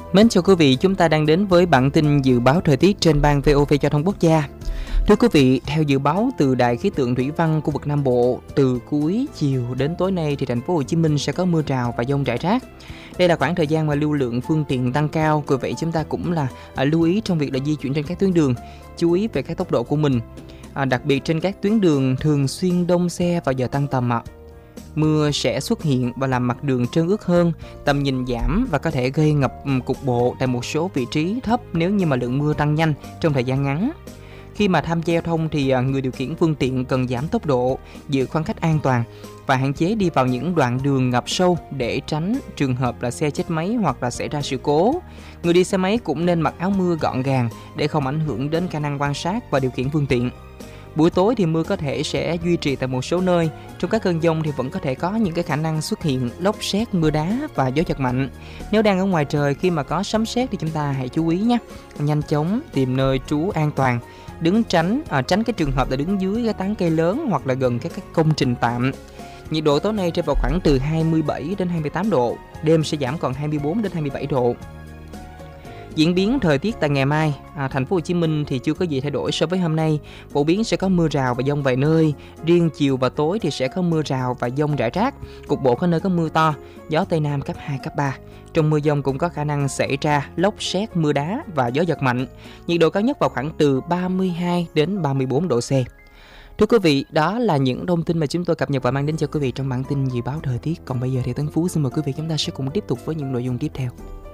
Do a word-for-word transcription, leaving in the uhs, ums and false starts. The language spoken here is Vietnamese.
Mến chào quý vị, chúng ta đang đến với bản tin dự báo thời tiết trên ban vê o vê Giao thông Quốc gia. Thưa quý vị, theo dự báo từ Đài khí tượng thủy văn khu vực Nam Bộ, từ cuối chiều đến tối nay thì thành phố Hồ Chí Minh sẽ có mưa rào và dông rải rác. Đây là khoảng thời gian mà lưu lượng phương tiện tăng cao, vì vậy chúng ta cũng là à, lưu ý trong việc là di chuyển trên các tuyến đường, chú ý về các tốc độ của mình. À, đặc biệt trên các tuyến đường thường xuyên đông xe vào giờ tăng tầm ạ. Mưa sẽ xuất hiện và làm mặt đường trơn ướt hơn, tầm nhìn giảm và có thể gây ngập cục bộ tại một số vị trí thấp nếu như mà lượng mưa tăng nhanh trong thời gian ngắn. Khi mà tham gia giao thông thì người điều khiển phương tiện cần giảm tốc độ, giữ khoảng cách an toàn và hạn chế đi vào những đoạn đường ngập sâu để tránh trường hợp là xe chết máy hoặc là xảy ra sự cố. Người đi xe máy cũng nên mặc áo mưa gọn gàng để không ảnh hưởng đến khả năng quan sát và điều khiển phương tiện. Buổi tối thì mưa có thể sẽ duy trì tại một số nơi. Trong các cơn dông thì vẫn có thể có những cái khả năng xuất hiện lốc sét, mưa đá và gió giật mạnh. Nếu đang ở ngoài trời khi mà có sấm sét thì chúng ta hãy chú ý nhé. Nhanh chóng tìm nơi trú an toàn, đứng tránh à, tránh cái trường hợp là đứng dưới cái tán cây lớn hoặc là gần các cái công trình tạm. Nhiệt độ tối nay rơi vào khoảng từ hai mươi bảy đến hai mươi tám độ, đêm sẽ giảm còn hai mươi bốn đến hai mươi bảy độ. Diễn biến thời tiết tại ngày mai, à, thành phố Hồ Chí Minh thì chưa có gì thay đổi so với hôm nay, phổ biến sẽ có mưa rào và dông vài nơi, riêng chiều và tối thì sẽ có mưa rào và dông rải rác, cục bộ có nơi có mưa to, gió Tây Nam cấp hai, cấp ba. Trong mưa dông cũng có khả năng xảy ra lốc sét, mưa đá và gió giật mạnh. Nhiệt độ cao nhất vào khoảng từ ba mươi hai đến ba mươi bốn độ C. Thưa quý vị, đó là những thông tin mà chúng tôi cập nhật và mang đến cho quý vị trong bản tin dự báo thời tiết. Còn bây giờ thì Tấn Phú xin mời quý vị chúng ta sẽ cùng tiếp tục với những nội dung tiếp theo.